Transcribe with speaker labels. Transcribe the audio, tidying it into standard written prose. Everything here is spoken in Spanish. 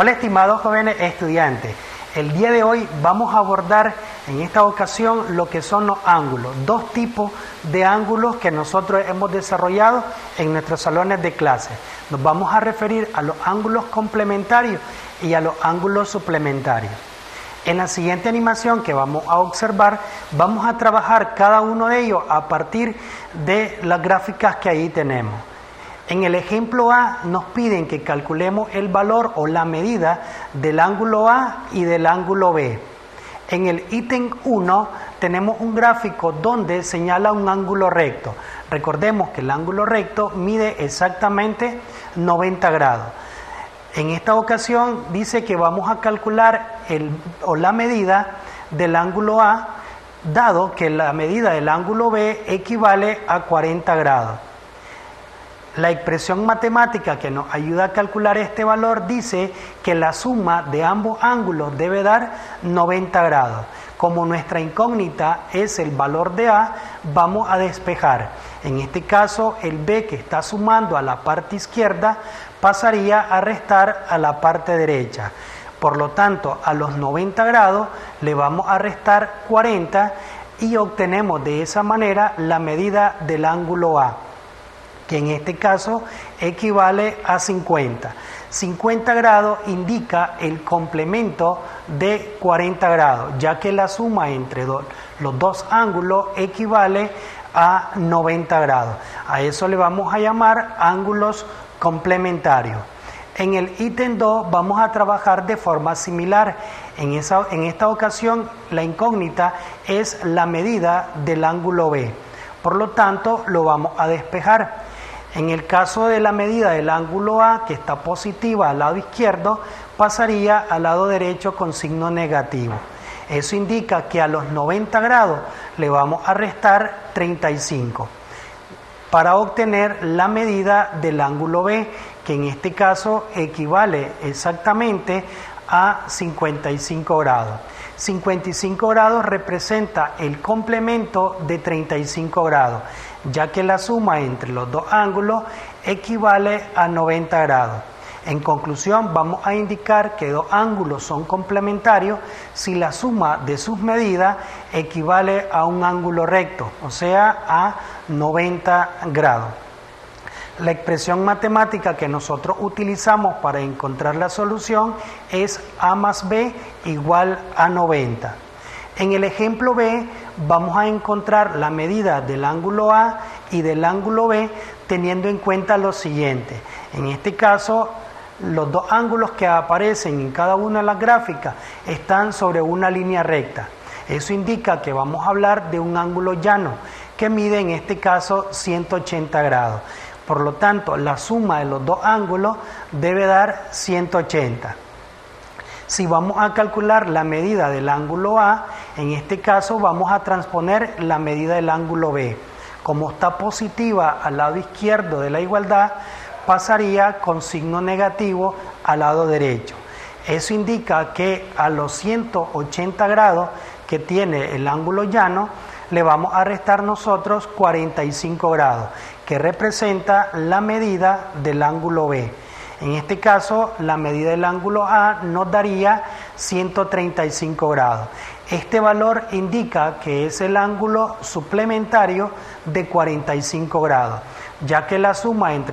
Speaker 1: Hola estimados jóvenes estudiantes, el día de hoy vamos a abordar en esta ocasión lo que son los ángulos, dos tipos de ángulos que nosotros hemos desarrollado en nuestros salones de clase. Nos vamos a referir a los ángulos complementarios y a los ángulos suplementarios. En la siguiente animación que vamos a observar, vamos a trabajar cada uno de ellos a partir de las gráficas que ahí tenemos. En el ejemplo A nos piden que calculemos el valor o la medida del ángulo A y del ángulo B. En el ítem 1 tenemos un gráfico donde señala un ángulo recto. Recordemos que el ángulo recto mide exactamente 90 grados. En esta ocasión dice que vamos a calcular la medida del ángulo A, dado que la medida del ángulo B equivale a 40 grados. La expresión matemática que nos ayuda a calcular este valor dice que la suma de ambos ángulos debe dar 90 grados. Como nuestra incógnita es el valor de A, vamos a despejar. En este caso, el B que está sumando a la parte izquierda pasaría a restar a la parte derecha. Por lo tanto, a los 90 grados le vamos a restar 40 y obtenemos de esa manera la medida del ángulo A, que en este caso equivale a 50. 50 grados indica el complemento de 40 grados, ya que la suma entre los dos ángulos equivale a 90 grados. A eso le vamos a llamar ángulos complementarios. En el ítem 2 vamos a trabajar de forma similar. En esta ocasión la incógnita es la medida del ángulo B. Por lo tanto, lo vamos a despejar. En el caso de la medida del ángulo A, que está positiva al lado izquierdo, pasaría al lado derecho con signo negativo. Eso indica que a los 90 grados le vamos a restar 35 para obtener la medida del ángulo B, que en este caso equivale exactamente a 55 grados. 55 grados representa el complemento de 35 grados, ya que la suma entre los dos ángulos equivale a 90 grados. En conclusión, vamos a indicar que dos ángulos son complementarios si la suma de sus medidas equivale a un ángulo recto, o sea, a 90 grados. La expresión matemática que nosotros utilizamos para encontrar la solución es A más B igual a 90. En el ejemplo B vamos a encontrar la medida del ángulo A y del ángulo B teniendo en cuenta lo siguiente. En este caso, los dos ángulos que aparecen en cada una de las gráficas están sobre una línea recta. Eso indica que vamos a hablar de un ángulo llano que mide en este caso 180 grados. Por lo tanto, la suma de los dos ángulos debe dar 180. Si vamos a calcular la medida del ángulo A, en este caso vamos a transponer la medida del ángulo B. Como está positiva al lado izquierdo de la igualdad, pasaría con signo negativo al lado derecho. Eso indica que a los 180 grados que tiene el ángulo llano, le vamos a restar nosotros 45 grados, que representa la medida del ángulo B. En este caso, la medida del ángulo A nos daría 135 grados. Este valor indica que es el ángulo suplementario de 45 grados, ya que la suma entre